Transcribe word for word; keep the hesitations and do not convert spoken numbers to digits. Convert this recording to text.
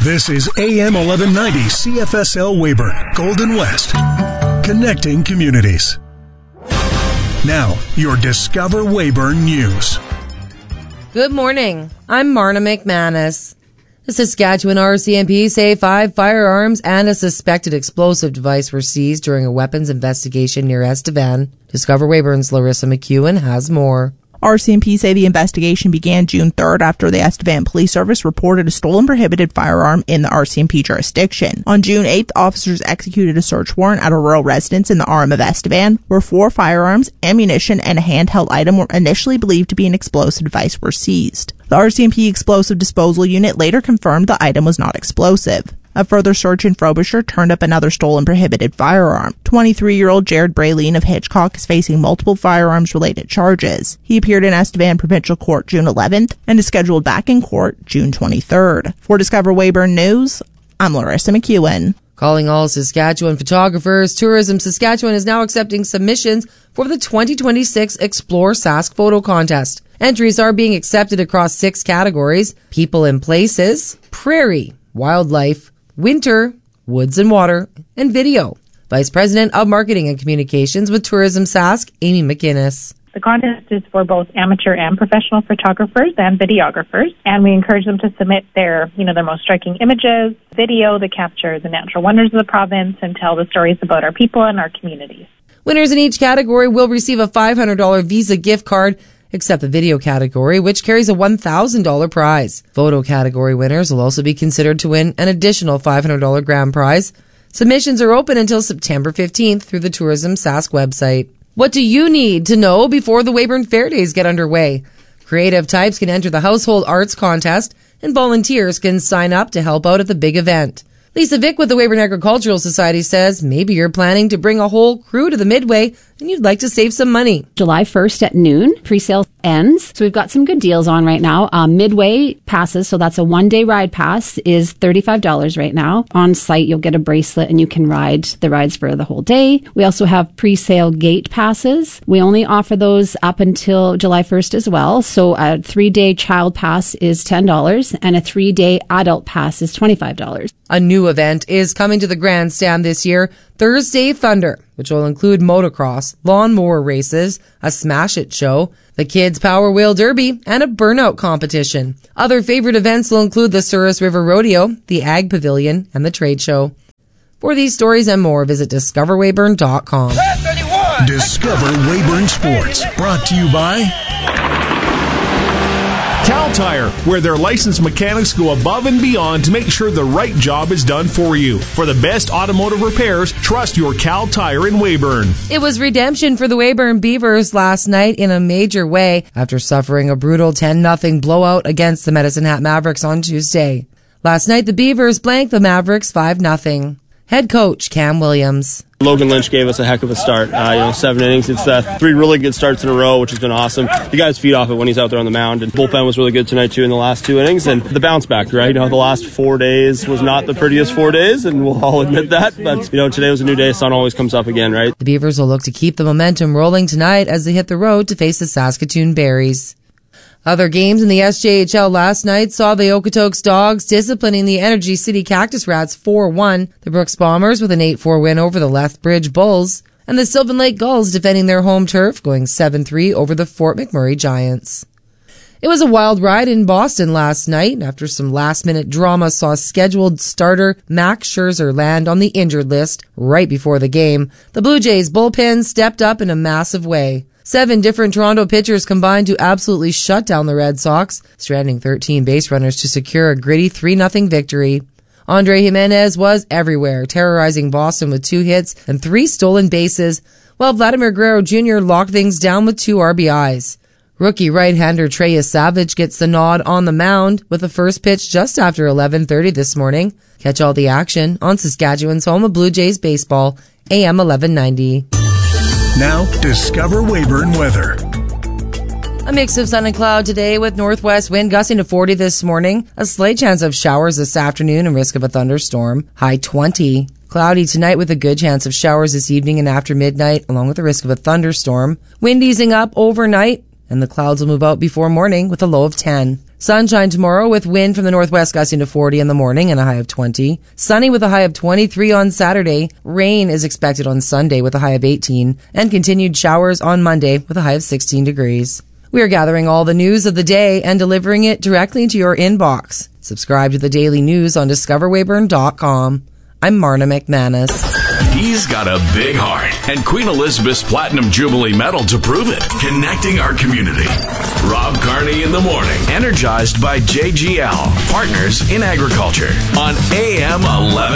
This is A M eleven ninety C F S L Weyburn, Golden West, connecting communities. Now, your Discover Weyburn News. Good morning. I'm Marna McManus. The Saskatchewan R C M P say five firearms and a suspected explosive device were seized during a weapons investigation near Estevan. Discover Weyburn's Larissa McEwen has more. R C M P say the investigation began June third after the Estevan Police Service reported a stolen prohibited firearm in the R C M P jurisdiction. On June eighth, officers executed a search warrant at a rural residence in the R M of Estevan, where four firearms, ammunition, and a handheld item were initially believed to be an explosive device were seized. The R C M P Explosive Disposal Unit later confirmed the item was not explosive. A further search in Frobisher turned up another stolen prohibited firearm. twenty-three-year-old Jared Braylene of Hitchcock is facing multiple firearms-related charges. He appeared in Estevan Provincial Court June eleventh and is scheduled back in court June twenty-third. For Discover Weyburn News, I'm Larissa McEwen. Calling all Saskatchewan photographers, Tourism Saskatchewan is now accepting submissions for the twenty twenty-six Explore Sask Photo Contest. Entries are being accepted across six categories: people and places, prairie, wildlife, winter, woods and water, and video. Vice President of Marketing and Communications with Tourism Sask, Amy McInnes. The contest is for both amateur and professional photographers and videographers, and we encourage them to submit their, you know, their most striking images, video that capture the natural wonders of the province and tell the stories about our people and our communities. Winners in each category will receive a five hundred dollars Visa gift card, except the video category, which carries a one thousand dollars prize. Photo category winners will also be considered to win an additional five hundred dollars grand prize. Submissions are open until September fifteenth through the Tourism Sask website. What do you need to know before the Weyburn Fair Days get underway? Creative types can enter the Household Arts Contest, and volunteers can sign up to help out at the big event. Lisa Vick with the Weyburn Agricultural Society says maybe you're planning to bring a whole crew to the Midway and you'd like to save some money. July first at noon, pre-sale ends. So we've got some good deals on right now. Um, Midway passes, so that's a one-day ride pass, is thirty-five dollars right now. On site, you'll get a bracelet and you can ride the rides for the whole day. We also have pre-sale gate passes. We only offer those up until July first as well. So a three-day child pass is ten dollars and a three-day adult pass is twenty-five dollars. A new event is coming to the grandstand this year, Thursday Thunder, which will include motocross, lawnmower races, a Smash It show, the Kids Power Wheel Derby, and a burnout competition. Other favorite events will include the Souris River Rodeo, the Ag Pavilion, and the Trade Show. For these stories and more, visit discover weyburn dot com. Discover Weyburn Sports, brought to you by Cal Tire, where their licensed mechanics go above and beyond to make sure the right job is done for you. For the best automotive repairs, trust your Cal Tire in Weyburn. It was redemption for the Weyburn Beavers last night in a major way after suffering a brutal ten nothing blowout against the Medicine Hat Mavericks on Tuesday. Last night, the Beavers blanked the Mavericks five nothing. Head coach Cam Williams. Logan Lynch gave us a heck of a start. Uh, you know, seven innings. It's uh, three really good starts in a row, which has been awesome. The guys feed off it when he's out there on the mound. And bullpen was really good tonight, too, in the last two innings. And the bounce back, right? You know, the last four days was not the prettiest four days, and we'll all admit that. But, you know, today was a new day. Sun always comes up again, right? The Beavers will look to keep the momentum rolling tonight as they hit the road to face the Saskatoon Berries. Other games in the S J H L last night saw the Okotoks Dogs disciplining the Energy City Cactus Rats four one, the Brooks Bombers with an eight four win over the Lethbridge Bulls, and the Sylvan Lake Gulls defending their home turf, going seven three over the Fort McMurray Giants. It was a wild ride in Boston last night after some last-minute drama saw scheduled starter Max Scherzer land on the injured list right before the game. The Blue Jays bullpen stepped up in a massive way. Seven different Toronto pitchers combined to absolutely shut down the Red Sox, stranding thirteen base runners to secure a gritty three nothing victory. Andre Jimenez was everywhere, terrorizing Boston with two hits and three stolen bases, while Vladimir Guerrero Junior locked things down with two R B Is. Rookie right-hander Treyas Savage gets the nod on the mound with the first pitch just after eleven thirty this morning. Catch all the action on Saskatchewan's home of Blue Jays baseball, A M eleven ninety. Now, Discover Weyburn weather. A mix of sun and cloud today with northwest wind gusting to forty this morning. A slight chance of showers this afternoon and risk of a thunderstorm. High twenty. Cloudy tonight with a good chance of showers this evening and after midnight, along with the risk of a thunderstorm. Wind easing up overnight, and the clouds will move out before morning with a low of ten. Sunshine tomorrow with wind from the northwest gusting to forty in the morning and a high of twenty. Sunny with a high of twenty-three on Saturday. Rain is expected on Sunday with a high of eighteen. And continued showers on Monday with a high of sixteen degrees. We are gathering all the news of the day and delivering it directly into your inbox. Subscribe to the daily news on discover weyburn dot com. I'm Marna McManus. He's got a big heart and Queen Elizabeth's Platinum Jubilee Medal to prove it. Connecting our community. Rob Carney in the morning. Energized by J G L, Partners in Agriculture on A M eleven.